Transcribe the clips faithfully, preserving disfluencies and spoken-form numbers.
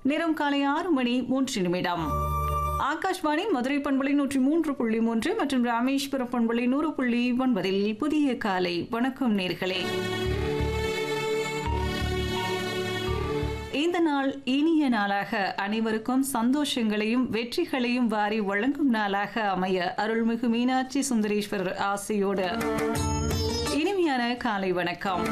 நேரம் காலை ஆறு மணி மூன்று நிமிடம். ஆகாஷ்வாணி மதுரை பண்பலை நூற்றி மூன்று புள்ளி மூன்று மற்றும் ராமேஸ்வரம் பண்பலை நூறு புள்ளி ஒன்பதில் புதிய காலை வணக்கம் நேர்களே. இந்த நாள் இனிய நாளாக, அனைவருக்கும் சந்தோஷங்களையும் வெற்றிகளையும் வாரி வழங்கும் நாளாக அமைய அருள்மிகு மீனாட்சி சுந்தரேஸ்வரர் ஆசையோடு இனிமையான காலை வணக்கம்.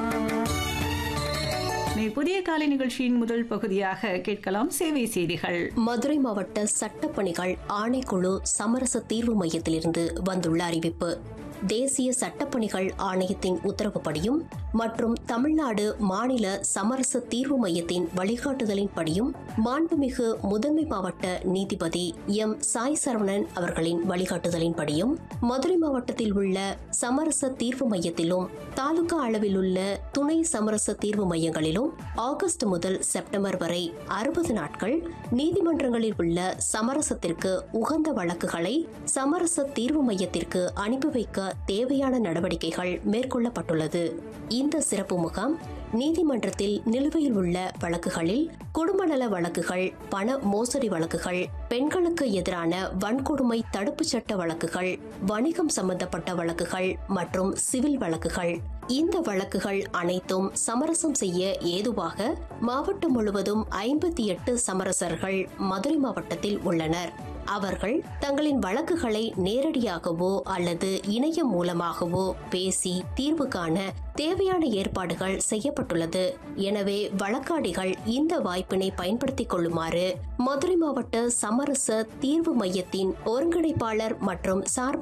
புதிய காலை நிகழ்ச்சியின் முதல் பகுதியாக கேட்கலாம் சேவை செய்திகள். மதுரை மாவட்ட சட்டப்பணிகள் ஆணைக்குழு சமரச தீர்வு மையத்திலிருந்து வந்துள்ள அறிவிப்பு. தேசிய சட்டப்பணிகள் ஆணையத்தின் உத்தரவுப்படியும் மற்றும் தமிழ்நாடு மாநில சமரச தீர்வு மையத்தின் வழிகாட்டுதலின்படியும் மாண்புமிகு முதன்மை மாவட்ட நீதிபதி எம் சாய் சரவணன் அவர்களின் வழிகாட்டுதலின்படியும் மதுரை மாவட்டத்தில் உள்ள சமரச தீர்வு மையத்திலும் தாலுகா அளவில் உள்ள துணை சமரச தீர்வு மையங்களிலும் ஆகஸ்ட் முதல் செப்டம்பர் வரை அறுபது நாட்கள் நீதிமன்றங்களில் உள்ள சமரசத்திற்கு உகந்த வழக்குகளை சமரச தீர்வு மையத்திற்கு அனுப்பி வைக்க தேவையான நடவடிக்கைகள் மேற்கொள்ளப்பட்டுள்ளது. இந்த சிறப்பு முகாம் நீதிமன்றத்தில் நிலுவையில் உள்ள வழக்குகளில் குடும்ப நல வழக்குகள், பண மோசடி வழக்குகள், பெண்களுக்கு எதிரான வன்கொடுமை தடுப்பு சட்ட வழக்குகள், வணிகம் சம்பந்தப்பட்ட வழக்குகள் மற்றும் சிவில் வழக்குகள். இந்த வழக்குகள் அனைத்தும் சமரசம் செய்ய ஏதுவாக மாவட்டம் முழுவதும் ஐம்பத்தி எட்டு சமரசர்கள் மதுரை மாவட்டத்தில் உள்ளனர். அவர்கள் தங்களின் வழக்குகளை நேரடியாகவோ அல்லது இணையம் மூலமாகவோ பேசி தீர்வு காண தேவையான ஏற்பாடுகள் செய்யப்பட்டுள்ளது. எனவே வழக்காடிகள் இந்த வாய்ப்பினை பயன்படுத்திக் கொள்ளுமாறு மதுரை மாவட்ட சமரச தீர்வு மையத்தின் ஒருங்கிணைப்பாளர் மற்றும் சார்பு